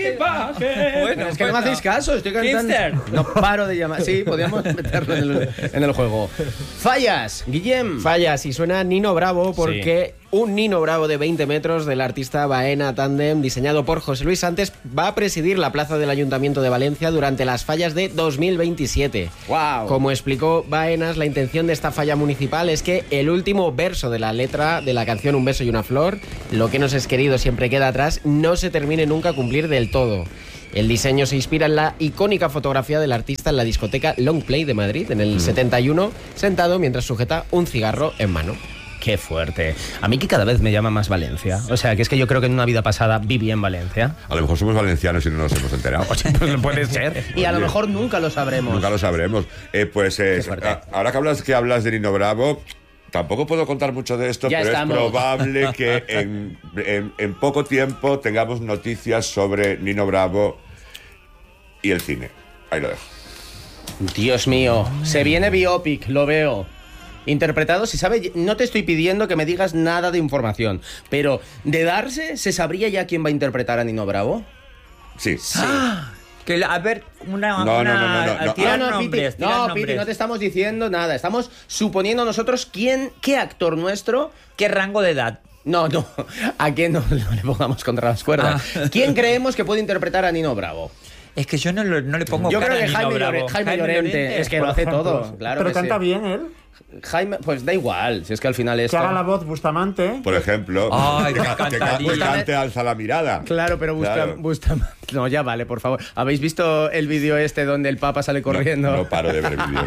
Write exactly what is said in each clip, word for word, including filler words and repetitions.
equipaje. Bueno, es que no me hacéis caso, estoy cantando. Hipster. No paro de llamar. Sí, podríamos meterlo en el, en el juego. Fallas, Guillem. Fallas, y suena Nino Bravo porque sí. Un Nino Bravo de veinte metros del artista Baena Tandem, diseñado por José Luis Santes, va a presidir la plaza del Ayuntamiento de Valencia durante las fallas de dos mil veintisiete. Wow. Como explicó Baenas, la intención de esta falla municipal es que el último verso de la letra de la canción Un beso y una flor, lo que nos es querido siempre queda atrás, no se termine nunca a cumplir del todo. El diseño se inspira en la icónica fotografía del artista en la discoteca Long Play de Madrid en el mm. setenta y uno, sentado mientras sujeta un cigarro en mano. Qué fuerte. A mí que cada vez me llama más Valencia. O sea, que es que yo creo que en una vida pasada viví en Valencia. A lo mejor somos valencianos y no nos hemos enterado. Oye, pues puede ser. Y a lo mejor nunca lo sabremos. Nunca lo sabremos. Eh, pues eh, ahora que hablas, que hablas de Nino Bravo, tampoco puedo contar mucho de esto, ya pero estamos. Es probable que en, en, en poco tiempo tengamos noticias sobre Nino Bravo y el cine. Ahí lo dejo. Dios mío, se viene biopic, lo veo. Interpretado, si sabe, no te estoy pidiendo que me digas nada de información, pero de darse, ¿se sabría ya quién va a interpretar a Nino Bravo? Sí. Sí. Ah, que, a ver, una... No, una, no, no, no, no. Tira no, no, nombres, Piti, tira no, nombres. Piti, no te estamos diciendo nada. Estamos suponiendo nosotros quién, qué actor nuestro... ¿Qué rango de edad? No, no, a quién no, no le pongamos contra las cuerdas. Ah. ¿Quién creemos que puede interpretar a Nino Bravo? Es que yo no, lo, no le pongo yo cara creo que a Nino Jaime, Bravo. Jaime, Jaime Llorente, Llorente es que lo hace todo. Claro pero que canta sí. bien él. Jaime, pues da igual, si es que al final esto... Que haga la voz Bustamante. Por ejemplo, Ay, que, que, que, que cante Alza la mirada. Claro, pero Busta, claro. Bustamante... No, ya vale, por favor. ¿Habéis visto el vídeo este donde el Papa sale corriendo? No, no paro de ver vídeos.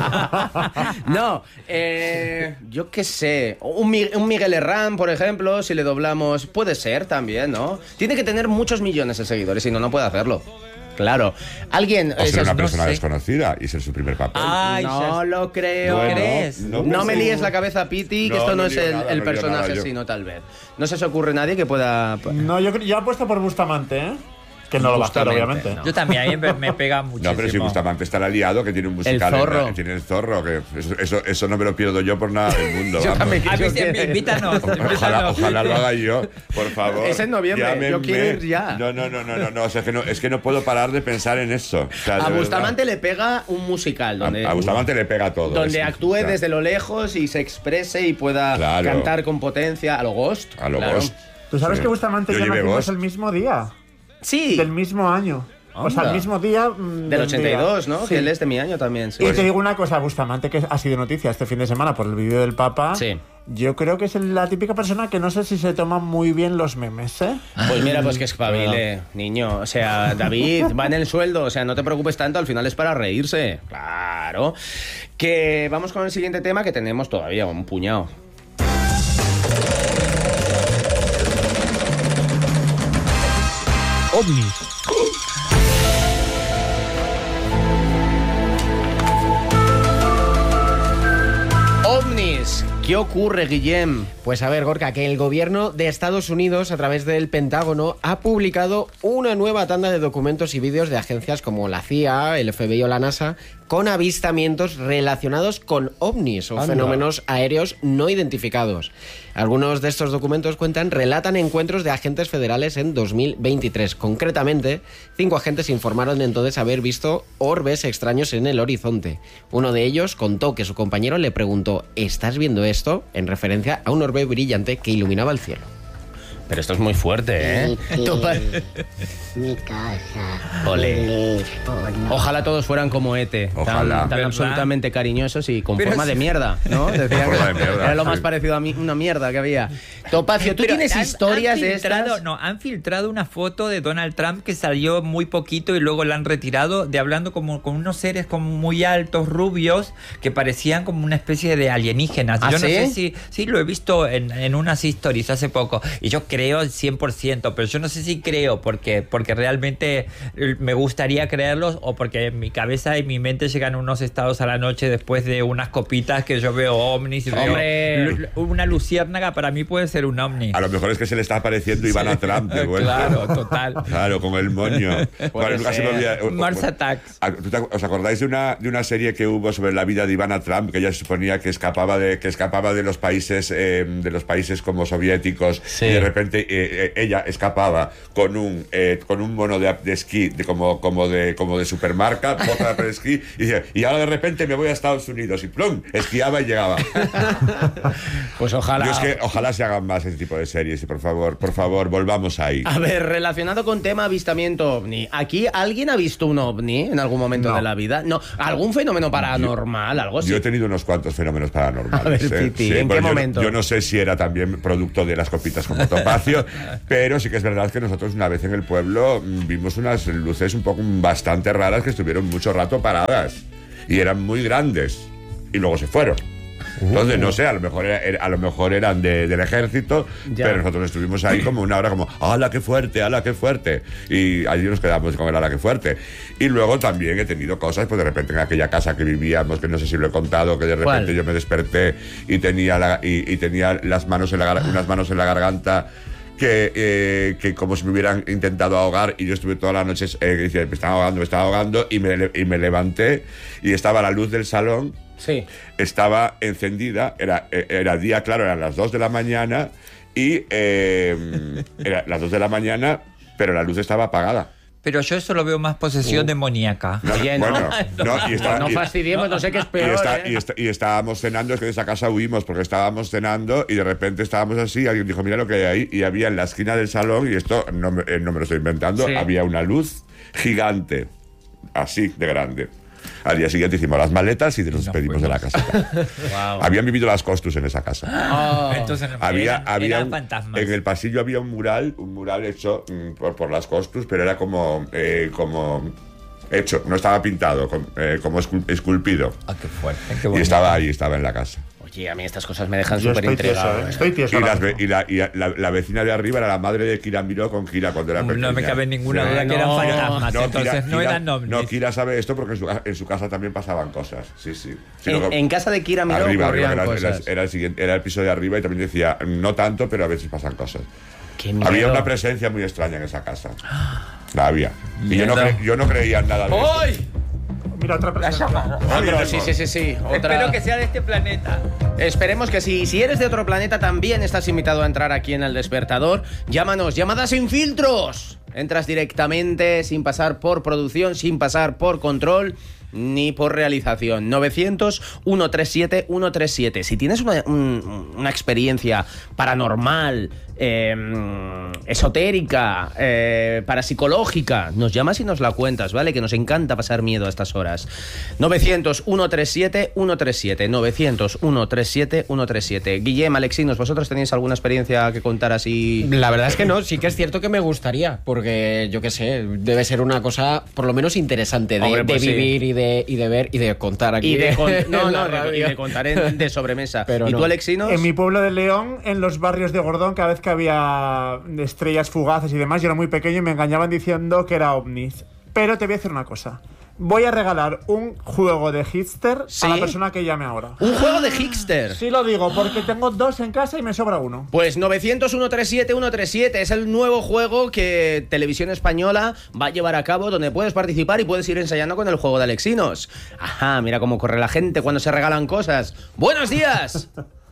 No, eh, yo qué sé. Un, un Miguel Herrán, por ejemplo, si le doblamos... Puede ser también, ¿no? Tiene que tener muchos millones de seguidores, si no, no puede hacerlo. Claro. Alguien... O ser una persona no sé. desconocida y ser su primer papel. Ay, no ya... lo creo. ¿No crees? No, no me líes la cabeza, Piti, que no, esto no, no es el, nada, el no personaje, sino tal vez. No se os ocurre nadie que pueda... No, yo, yo apuesto por Bustamante, ¿eh? Que no lo va a hacer, obviamente. No. Yo también, a mí me, me pega muchísimo. No, pero si Bustamante está aliado, que tiene un musical. El Zorro. En, tiene el Zorro, que eso, eso, eso no me lo pierdo yo por nada del mundo. Yo vamos. también, A mí yo sí, quiero- invítanos, invítanos. Ojalá, ojalá lo haga yo, por favor. Es en noviembre, Llámenme. yo quiero ir ya. No, no, no, no, no, no, o sea, es que no, es que no puedo parar de pensar en eso. O sea, A de Bustamante verdad. le pega un musical donde, A, a Bustamante le pega todo. donde es- actúe o sea, desde lo lejos y se exprese y pueda Claro. cantar con potencia a lo Ghost. A lo claro. Ghost. ¿Tú sabes Sí. que Bustamante Yo y Ana llevé fuimos Ghost. el mismo día? Sí, Del mismo año. O sea, Anda. el mismo día... mm, del ochenta y dos, día. ¿no? Sí. Que él es de mi año también. Sí. Y te digo una cosa, Bustamante, que ha sido noticia este fin de semana por el vídeo del Papa. Sí. Yo creo que es la típica persona que no sé si se toma muy bien los memes, ¿eh? Pues mira, pues que espabile, niño. O sea, David, va en el sueldo. O sea, no te preocupes tanto, al final es para reírse. Claro. Que vamos con el siguiente tema, que tenemos todavía un puñado. OVNIs. OVNIs. ¿Qué ocurre, Guillem? Pues a ver, Gorka, que el gobierno de Estados Unidos, a través del Pentágono, ha publicado una nueva tanda de documentos y vídeos de agencias como la C I A, el F B I o la NASA, con avistamientos relacionados con ovnis o Anda. fenómenos aéreos no identificados. Algunos de estos documentos cuentan, relatan encuentros de agentes federales en dos mil veintitrés. Concretamente, cinco agentes informaron entonces haber visto orbes extraños en el horizonte. Uno de ellos contó que su compañero le preguntó, ¿estás viendo esto?, en referencia a un orbe brillante que iluminaba el cielo. Pero esto es muy fuerte, ¿eh? Topa- Mi casa. Ole. Teléfono. Ojalá todos fueran como Ete, Ojalá. tan, tan ¿Verdad? absolutamente cariñosos y con Pero forma sí. de mierda, ¿no? Decían Con forma de que mierda, era lo sí. más parecido a mí, una mierda que había. Topacio, ¿tú Pero tienes han- historias han de filtrado- estas? No, han filtrado una foto de Donald Trump que salió muy poquito y luego la han retirado, de hablando como con unos seres como muy altos, rubios, que parecían como una especie de alienígenas. ¿Ah, yo sí? no sé si... Sí, lo he visto en, en unas stories hace poco. Y yo creo al cien por ciento, pero yo no sé si creo porque, porque realmente me gustaría creerlos o porque en mi cabeza y mi mente llegan unos estados a la noche después de unas copitas que yo veo ovnis y veo Hombre. lu- una luciérnaga. Para mí puede ser un ovni. A lo mejor es que se le está apareciendo Ivana Trump de vuelta. Claro, total. Claro, con el moño. Bueno, nunca se me olvida- o- o- Mars Attacks. Ah, ¿tú te ac- ¿Os acordáis de una, de una serie que hubo sobre la vida de Ivana Trump, que ella se suponía que escapaba de, que escapaba de los países eh, de los países como soviéticos Sí. y de repente repente eh, eh, ella escapaba con un eh, con un mono de, de esquí de como como de como de supermarca, bota de esquí, y dice, y ahora de repente me voy a Estados Unidos y plum, esquiaba y llegaba. Pues ojalá. Yo es que ojalá se hagan más ese tipo de series y por favor, por favor, volvamos ahí. A ver, relacionado con tema avistamiento ovni, ¿aquí alguien ha visto un ovni en algún momento No. de la vida? No, ¿algún fenómeno paranormal, algo así? Yo he tenido unos cuantos fenómenos paranormales. A ver, ¿eh? Piti, ¿en bueno, qué yo, momento? Yo no sé si era también producto de las copitas con Topacio, pero sí que es verdad que nosotros una vez en el pueblo mm, vimos unas luces un poco bastante raras que estuvieron mucho rato paradas y eran muy grandes y luego se fueron. Entonces, no sé, a lo mejor, era- era- a lo mejor eran de- del ejército, Ya. pero nosotros estuvimos ahí como una hora como, ¡hala, qué fuerte, hala, qué fuerte! Y allí nos quedamos con el hala, qué fuerte. Y luego también he tenido cosas, pues de repente en aquella casa que vivíamos, que no sé si lo he contado, que de repente ¿Cuál? yo me desperté y tenía, la- y, y tenía las manos en la, gar- unas manos en la garganta que, eh, que como si me hubieran intentado ahogar y yo estuve todas las noches eh, que decía, me estaba ahogando, me estaba ahogando y me, le- y me levanté y estaba la luz del salón, Sí. estaba encendida, era, eh, era día claro, eran las dos de la mañana y eh, era las dos de la mañana, pero la luz estaba apagada. Pero yo eso lo veo más posesión demoníaca. No, Oye, no. bueno, no, y estaba- No y- fastidiemos, no sé qué es y, peor, está- ¿eh? y está- y estábamos cenando, es que de esa casa huimos porque estábamos cenando y de repente estábamos así, alguien dijo, mira lo que hay ahí, y había en la esquina del salón, y esto no me, eh, no me lo estoy inventando, Sí. había una luz gigante, así de grande. Al día siguiente hicimos las maletas y nos despedimos de la casa. Wow. Habían vivido las costus en esa casa. Oh. Entonces, Había, eran, había eran un- fantasmas. en el pasillo había un mural, un mural hecho mm, por, por las costus, pero era como, eh, como hecho, no estaba pintado, com- eh, como escul- esculpido. Ah, qué fuerte, qué Y bonito. estaba ahí, estaba en la casa. Oye, a mí estas cosas me dejan Yo súper estoy tieso, intrigado. ¿eh? ¿eh? Estoy tieso. Y, ahora las ve- mismo. y la, y la, la vecina de arriba era la madre de Kira Miró con Kira cuando era pequeña. No me cabe ninguna Sí. duda que eran No, fantasmas. No, entonces Kira- no Kira- eran ovnis. No, Kira sabe esto porque en su, en su casa también pasaban cosas. Sí, sí. Sí, En, luego- en casa de Kira Miró arriba, ocurrían arriba, era, era- cosas. era el siguiente, era el piso de arriba y también decía, no tanto, pero a veces pasan cosas. Qué miedo. Había una presencia muy extraña en esa casa. La había. Y yo no, Miedo. cre- yo no creía en nada de eso. ¡Ay! Mira, otra persona. Otro, sí, sí, sí, sí. Otra. Espero que sea de este planeta. Esperemos que sí. Si eres de otro planeta, también estás invitado a entrar aquí en El Despertador. Llámanos, llamadas sin filtros. Entras directamente, sin pasar por producción, sin pasar por control, ni por realización. novecientos, ciento treinta y siete, ciento treinta y siete. Si tienes una, un- una experiencia paranormal, eh, esotérica, eh, parapsicológica, nos llamas y nos la cuentas, ¿vale? Que nos encanta pasar miedo a estas horas. novecientos, ciento treinta y siete, ciento treinta y siete. novecientos, ciento treinta y siete, ciento treinta y siete. Guillem, Alexinos, ¿vosotros tenéis alguna experiencia que contar así? La verdad es que no, sí que es cierto que me gustaría, porque yo qué sé, debe ser una cosa por lo menos interesante de, Hombre, pues de sí. vivir y de, y de ver y de contar aquí. Y de, con- no, en la no, de, radio. y de contar en- de sobremesa. Pero ¿Y no. tú, Alexinos? En mi pueblo de León, en los barrios de Gordón, cada vez que había estrellas fugaces y demás, yo era muy pequeño y me engañaban diciendo que era ovnis. Pero te voy a decir una cosa. Voy a regalar un juego de Hitster ¿Sí? a la persona que llame ahora. Un juego de Hickster. Sí lo digo, porque tengo dos en casa y me sobra uno. Pues novecientos, ciento treinta y siete, ciento treinta y siete es el nuevo juego que Televisión Española va a llevar a cabo, donde puedes participar y puedes ir ensayando con el juego de Alexinos. Ajá, mira cómo corre la gente cuando se regalan cosas. ¡Buenos días!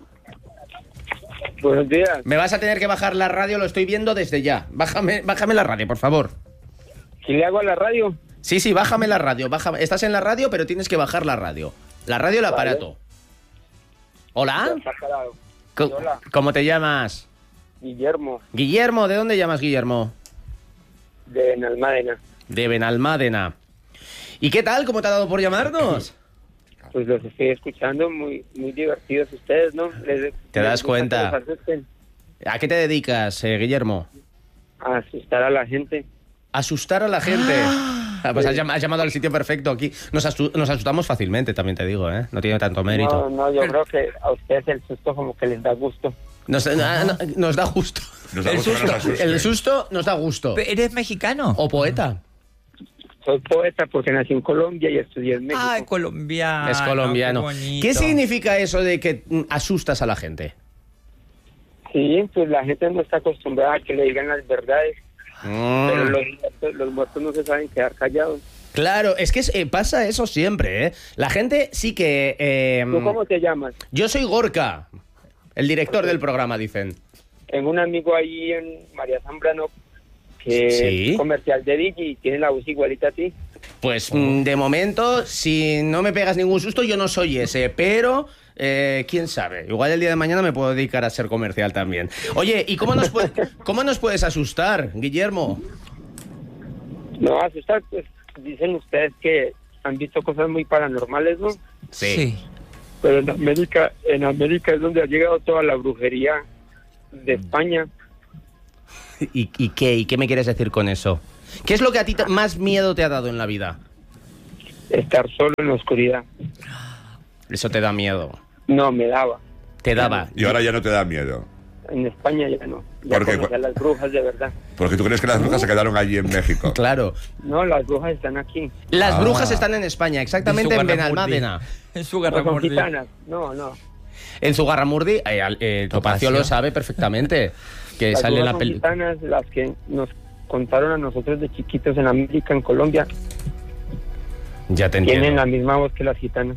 Buenos días. Me vas a tener que bajar la radio, lo estoy viendo desde ya. Bájame, bájame la radio, por favor. ¿Qué le hago a la radio? Sí, sí, bájame la radio. Bájame. Estás en la radio, pero tienes que bajar la radio. La radio, el aparato. ¿Hola? Está parado. Co- Hola. ¿Cómo te llamas? Guillermo, Guillermo, ¿de dónde llamas, Guillermo? de Benalmádena. De Benalmádena. ¿Y qué tal? ¿Cómo te ha dado por llamarnos? Pues los estoy escuchando, muy muy divertidos ustedes, ¿no? Les- ¿Te les das gusta cuenta? que los asusten, ¿A qué te dedicas, eh, Guillermo? a asustar a la gente. Asustar a la gente. Ah, pues has, llam- has llamado al sitio perfecto aquí. Nos, asu- nos asustamos fácilmente, también te digo, ¿eh? No tiene tanto mérito. No, no, yo creo que a ustedes el susto como que les da gusto. Nos, na- na- nos da gusto. Nos da El gusto que nos susto. asusten. El susto nos da gusto. ¿Eres mexicano? O poeta. Soy poeta porque nací en Colombia y estudié en México. Ay, colombiano. Es colombiano. Qué, bonito. ¿Qué significa eso de que mm, asustas a la gente? Sí, pues la gente no está acostumbrada a que le digan las verdades, pero los muertos, los muertos no se saben quedar callados. Claro, es que es- eh, pasa eso siempre, ¿eh? La gente sí que... eh, ¿Tú cómo te llamas? Yo soy Gorka, el director del programa, dicen. tengo un amigo ahí en María Zambrano que Sí. es comercial de Digi y tiene la voz igualita a ti. Pues mm, de momento, si no me pegas ningún susto, yo no soy ese, pero eh, quién sabe, igual el día de mañana me puedo dedicar a ser comercial también. Oye, ¿y cómo nos, puede- cómo nos puedes asustar, Guillermo? No, asustar, pues dicen ustedes que han visto cosas muy paranormales, ¿no? Sí. Pero en América, en América es donde ha llegado toda la brujería de España. ¿Y, y qué? ¿Y qué me quieres decir con eso? ¿Qué es lo que a ti te- más miedo te ha dado en la vida? Estar solo en la oscuridad. Eso te da miedo. No, me daba. Te daba. Y ahora ya no te da miedo. En España ya no. Ya ¿Por qué? conocí a las brujas de verdad. Porque tú crees que las brujas se quedaron allí en México. Claro. No, las brujas están aquí. Las Ah. brujas están en España, exactamente en Zugarramurdi. Benalmádena. En No son Zugarramurdi. gitanas. No, no. En Zugarramurdi, eh, al- eh, Topacio Topacio. lo sabe perfectamente. Que Las sale en brujas la son película. gitanas, las que nos contaron a nosotros de chiquitos en América, en Colombia. Ya te Tienen entiendo. la misma voz que las gitanas.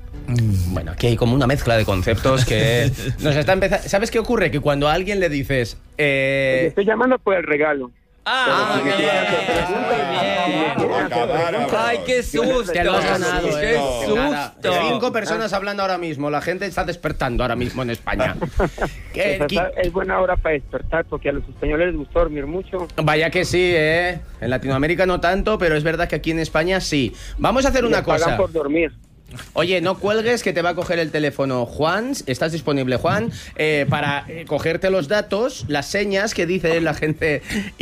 Bueno, aquí hay como una mezcla de conceptos que nos está empezando. ¿Sabes qué ocurre? Que cuando a alguien le dices. Te Eh... estoy llamando por el regalo. Ah, Pero si me bien, quieren hacer preguntas, muy bien. si me quieren hacer preguntas, Ay, qué susto. Te lo has ganado, Qué eh. Nada. susto. Cinco personas hablando ahora mismo. La gente está despertando ahora mismo en España. ¿Qué- Esa qué- es buena hora para despertar porque a los españoles les gusta dormir mucho. Vaya que sí, ¿eh? En Latinoamérica no tanto, pero es verdad que aquí en España sí. Vamos a hacer Y una les pagan cosa. por dormir. Oye, no cuelgues que te va a coger el teléfono Juan. ¿Estás disponible, Juan? Eh, para eh, cogerte los datos, las señas que dice la gente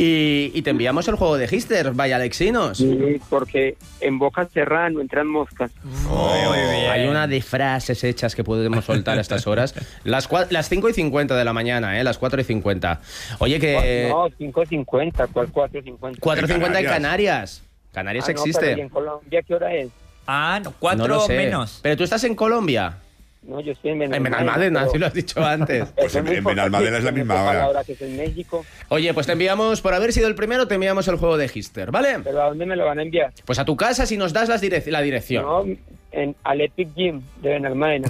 y, y te enviamos el juego de Hister. Vaya, Alexinos. Sí, porque en boca cerrada no entran moscas. Muy bien. Hay una de frases hechas que podemos soltar a estas horas. Las, cua- las cinco y cincuenta de la mañana, ¿eh? Las cuatro y cincuenta. Oye, que... No, cinco cincuenta, ¿cuál cuatro cincuenta? cuatro y cincuenta en En Canarias. Canarias Ah, no, existe. pero ¿y en Colombia qué hora es? Ah, no, No cuatro lo sé. menos. Pero tú estás en Colombia. No, yo estoy en En Benalmádena. Benalmádena, pero si lo has dicho antes. eso Pues es en- muy en Benalmádena es la importante, misma me toca hora. la hora que es en México. Oye, pues te enviamos, por haber sido el primero, te enviamos el juego de Hister, ¿vale? ¿Pero a dónde me lo van a enviar? Pues a tu casa si nos das las direc- la dirección. No, en, al Epic Gym de Benalmádena.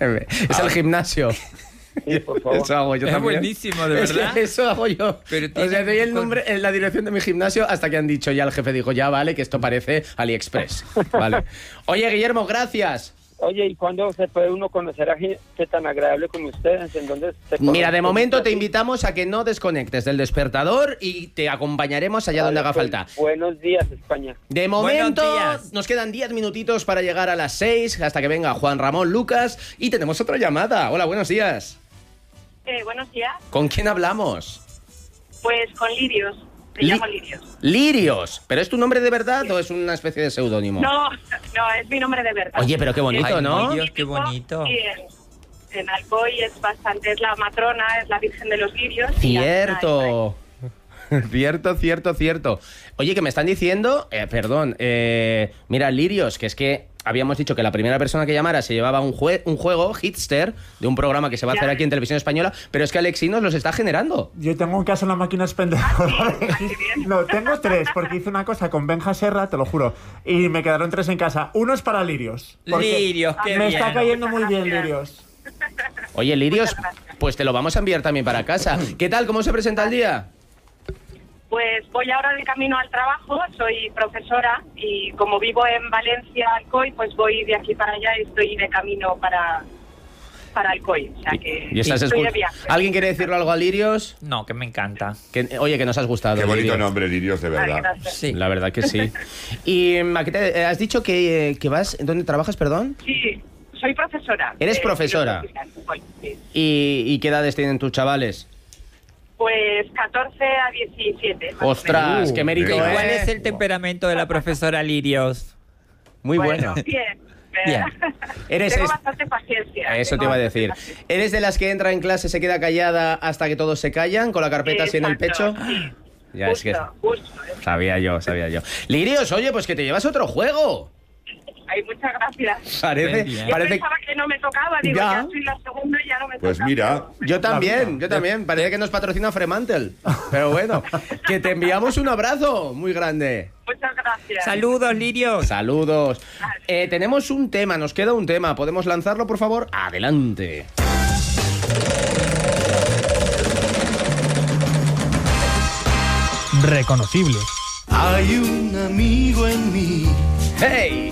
Es el gimnasio. Sí, por favor. Eso hago yo Es también. buenísimo, de Es que verdad. eso hago yo. Pero o sea, tiene doy el un- nombre, en la dirección de mi gimnasio hasta que han dicho, ya el jefe dijo, ya vale, que esto parece AliExpress. Vale. Oye, Guillermo, gracias. Oye, ¿y cuándo se puede uno conocer a gente tan agradable como ustedes? ¿En dónde se Mira, de conoce? momento te invitamos a que no desconectes del despertador y te acompañaremos allá donde haga Vale, falta. pues, buenos días, España. De momento, días. nos quedan diez minutitos para llegar a las seis, hasta que venga Juan Ramón Lucas. Y tenemos otra llamada. Hola, buenos días. Eh, buenos días, ¿Con quién hablamos? pues con Lirios, me Li- llamo Lirios. Lirios. ¿Pero es tu nombre de verdad o es una especie de seudónimo? No, no, es mi nombre de verdad. Oye, pero qué bonito, Ay, ¿no? Dios, qué bonito. Y en, en Alcoy es bastante, es la matrona, es la Virgen de los Lirios. y la- Cierto. Cierto, cierto, cierto. Oye, que me están diciendo, eh, perdón, eh, mira, Lirios, que es que habíamos dicho que la primera persona que llamara se llevaba un, jue- un juego, Hitster, de un programa que se va a Ya. hacer aquí en Televisión Española, pero es que Alexinos los está generando. Yo tengo un caso en la máquina es pendejo. Ah, qué bien. No, tengo tres, porque hice una cosa con Benja Serra, te lo juro. Y me quedaron tres en casa. Uno es para Lirios. porque Lirios, qué Me bien. está cayendo muy bien, Gracias. Lirios. Oye, Lirios, Muchas gracias. pues te lo vamos a enviar también para casa. ¿Qué tal? ¿Cómo se presenta el día? Pues voy ahora de camino al trabajo, soy profesora y como vivo en Valencia, Alcoy, pues voy de aquí para allá y estoy de camino para, para Alcoy. O sea que Y estás estoy de escu- viaje. ¿Alguien quiere decirle algo a Lirios? No, que me encanta. Que, oye, que nos has gustado. Qué bonito Lirios. nombre, Lirios, de Vale, verdad. gracias. Sí. La verdad que sí. ¿Y mm, a qué te- eh, has dicho que, que vas? ¿Dónde trabajas, perdón? Sí, soy profesora. ¿Eres de profesora? filosofía en Alcoy, sí. ¿Y, y qué edades tienen tus chavales? Pues catorce a diecisiete. más o ¡Ostras! menos. ¡Qué mérito, Venga. eh! ¿Cuál es el temperamento de la profesora Lirios? Muy bueno. Bien. Bien. Eres Tengo es- bastante paciencia. Eso te tengo iba a bastante decir. paciencia. ¿Eres de las que entra en clase, se queda callada hasta que todos se callan, con la carpeta así en el pecho? Exacto, sí. Ya, es que Justo, justo. sabía yo, sabía yo. Lirios, oye, pues que te llevas otro juego. Ay, muchas gracias. Parece, Bien. Yo parece. pensaba que no me tocaba, digo, Ya. ya, soy la segunda y ya no me Pues toca. mira, Yo también, yo también. Parece que nos patrocina Fremantle. Pero bueno, que te enviamos un abrazo muy grande. Muchas gracias. Saludos, Lirios. Saludos. Eh, tenemos un tema, nos queda un tema. ¿Podemos lanzarlo, por favor? Adelante. Reconocible. Hay un amigo en mí. ¡Hey!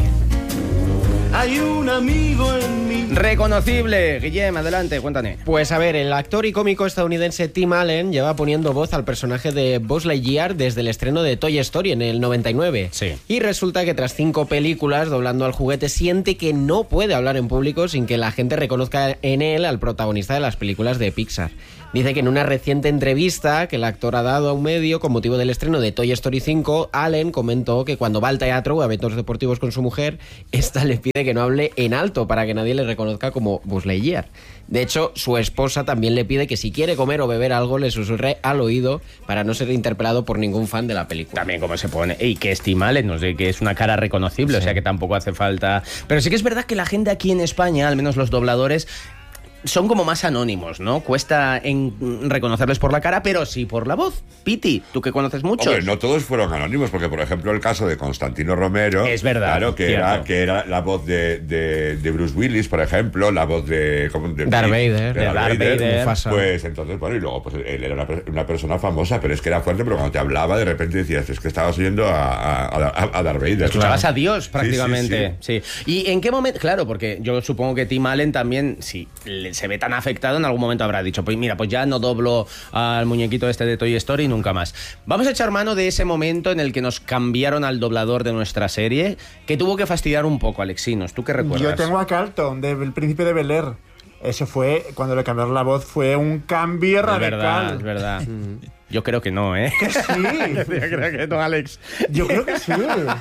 Hay un amigo en mí. Reconocible. Guillem, adelante, cuéntame. Pues a ver, el actor y cómico estadounidense Tim Allen lleva poniendo voz al personaje de Buzz Lightyear desde el estreno de Toy Story en el noventa y nueve. Sí. Y resulta que tras cinco películas doblando al juguete siente que no puede hablar en público sin que la gente reconozca en él al protagonista de las películas de Pixar. Dice que en una reciente entrevista que el actor ha dado a un medio con motivo del estreno de Toy Story cinco, Allen comentó que cuando va al teatro o a eventos deportivos con su mujer, esta le pide que no hable en alto para que nadie le reconozca como Buzz Lightyear. De hecho, su esposa también le pide que si quiere comer o beber algo le susurre al oído para no ser interpelado por ningún fan de la película. También como se pone. Y que es Tim Allen, no sé, que es una cara reconocible, sí. O sea que tampoco hace falta. Pero sí que es verdad que la gente aquí en España, al menos los dobladores, son como más anónimos, ¿no? Cuesta en reconocerles por la cara, pero sí por la voz. Piti, tú que conoces mucho. Hombre, no todos fueron anónimos, porque por ejemplo el caso de Constantino Romero, es verdad, claro, que era, que era la voz de, de, de Bruce Willis, por ejemplo, la voz de, de Darth Vader, de Darth Vader, Vader Mufasa. Pues entonces, bueno, y luego pues él era una, una persona famosa, pero es que era fuerte, pero cuando te hablaba de repente decías, es que estabas oyendo a, a, a, a Darth Vader. Escuchabas a Dios prácticamente. Sí, sí, sí. sí. ¿Y en qué momento? Claro, porque yo supongo que Tim Allen también, si se ve tan afectado, en algún momento habrá dicho, pues mira, pues ya no doblo al muñequito este de Toy Story nunca más. Vamos a echar mano de ese momento en el que nos cambiaron al doblador de nuestra serie, que tuvo que fastidiar un poco, Alexinos. ¿Tú qué recuerdas? Yo tengo a Carlton, del Príncipe de Bel Air. Eso fue, cuando le cambiaron la voz, fue un cambio radical. Es verdad, es verdad. Yo creo que no, ¿eh? Que sí. Yo creo que no, Alex. Yo creo que sí.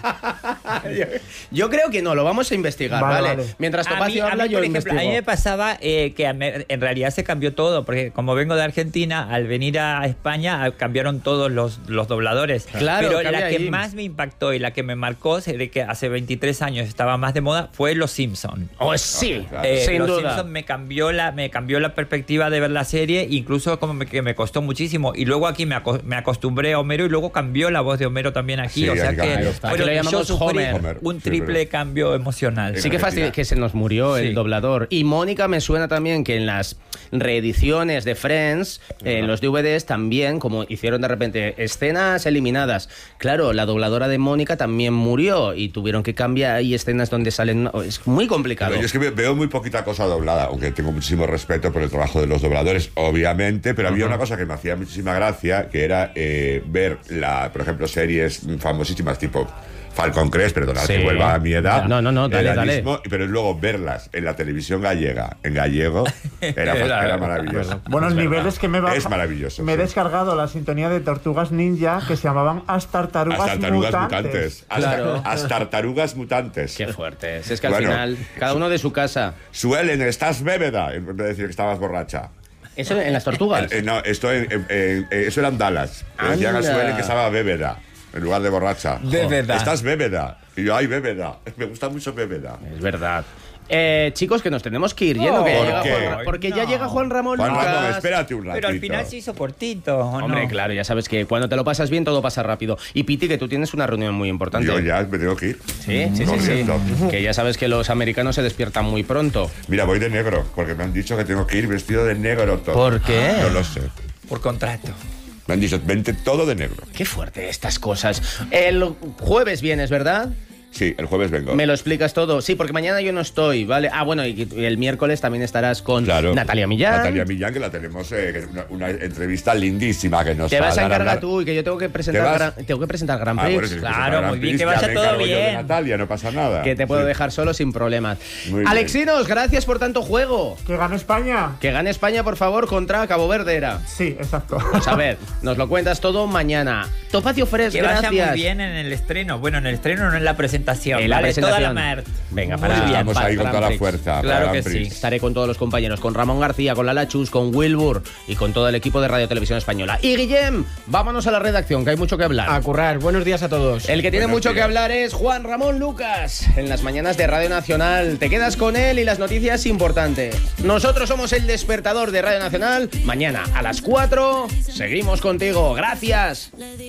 yo, yo creo que no, lo vamos a investigar, ¿vale? Vale, ¿vale? vale. Mientras A mí, Topacio a mí, habla, por yo ejemplo, investigo. a mí me pasaba eh, que a me- en realidad se cambió todo, porque como vengo de Argentina, al venir a España a- cambiaron todos los, los dobladores. Claro, Pero cambia la que ahí. más me impactó y la que me marcó, de que hace veintitrés años estaba más de moda, fue Los Simpson. Oh, sí, Claro. Eh, sin Los duda. Simpson me cambió la me cambió la perspectiva de ver la serie, incluso como me, que me costó muchísimo, y luego aquí me, aco- me acostumbré a Homero y luego cambió la voz de Homero también aquí, Sí, o sea ahí que cambió. Aquí bueno, lo yo llamamos sufrí Homer. Homer, un sí, triple verdad. cambio emocional. Sí que fastidio que se nos murió Sí. el doblador. Y Mónica me suena también que en las reediciones de Friends, eh, en los D V Ds también, como hicieron de repente escenas eliminadas. Claro, la dobladora de Mónica también murió y tuvieron que cambiar ahí escenas donde salen... Es muy complicado. Pero yo es que ve- veo muy poquita cosa doblada, aunque tengo muchísimo respeto por el trabajo de los dobladores, obviamente, pero había una cosa que me hacía muchísima gracia, que era eh, ver, la, por ejemplo, series famosísimas tipo Falcon Crest, perdonad Sí. que vuelva a mi edad. No, no, no, dale, era dale. mismo, pero luego verlas en la televisión gallega, en gallego, era, Era- era maravilloso. Buenos Es verdad. niveles que me baja. Es maravilloso. Me he sí. descargado la sintonía de Tortugas Ninja que se llamaban As Tartarugas, Las tartarugas Mutantes. mutantes. Hasta, Claro. Las tartarugas mutantes. Qué fuerte. Es que al Bueno. final, cada uno de su casa. Suelen, estás bébeda, en vez de decir que estabas borracha. ¿Eso en las tortugas? Eh, no, esto en, en- en- eh, eso eran Dallas. Le decían a Anda. Suelen que estaba bébeda, en lugar de borracha. Bébeda. Estás bébeda. Y yo, ay, bébeda. Me gusta mucho bébeda. Es verdad. Eh, chicos, que nos tenemos que ir yendo. No, que ya ¿por llega qué? Juan Ra- porque ya No. llega Juan Ramón Juan Lucas. Ramón, espérate un ratito. Pero al final se hizo cortito, ¿o Hombre, no? claro, ya sabes que cuando te lo pasas bien todo pasa rápido. Y Piti, que tú tienes una reunión muy importante. Yo ya me tengo que ir. Sí, sí, sí, sí. Corriendo. Que ya sabes que los americanos se despiertan muy pronto. Mira, voy de negro, porque me han dicho que tengo que ir vestido de negro todo. ¿Por qué? No lo sé. Por contrato. Me han dicho, vente todo de negro. Qué fuerte estas cosas. El jueves vienes, ¿verdad? Sí, el jueves vengo. Me lo explicas todo. Sí, porque mañana yo no estoy, ¿vale? Ah, bueno, y y el miércoles también estarás con Claro. Natalia Millán. Natalia Millán, que la tenemos, eh, que es una, una entrevista lindísima que nos Te vas a dar encargar hablar. tú y que yo tengo que presentar ¿Te vas? Gran, tengo que presentar Grand Ah, Prix. bueno, si Claro, presentar Grand muy bien, Prix, que ya vaya me todo encargo yo de bien. Natalia, no pasa nada. Que te puedo Sí. dejar solo sin problemas. Muy bien. Alexinos, gracias por tanto juego. ¿Que gane España? Que gane España, por favor, contra Cabo Verde era. Sí, exacto. Pues a ver, nos lo cuentas todo mañana. Topacio Fres, Que vaya gracias. muy bien en el estreno. Bueno, en el estreno no en la presentación. En la vale, presentación. toda la mer. Venga, Muy para- bien. Estamos ahí con Grand toda la Prix. fuerza. Claro para que Grand Prix. sí. Estaré con todos los compañeros, con Ramón García, con Lala Chus, con Wilbur y con todo el equipo de Radio Televisión Española. Y Guillem, vámonos a la redacción, que hay mucho que hablar. A currar. Buenos días a todos. El que tiene Buenos mucho que días. hablar es Juan Ramón Lucas, en las mañanas de Radio Nacional. Te quedas con él y las noticias importantes. Nosotros somos el despertador de Radio Nacional. Mañana a las cuatro seguimos contigo. Gracias.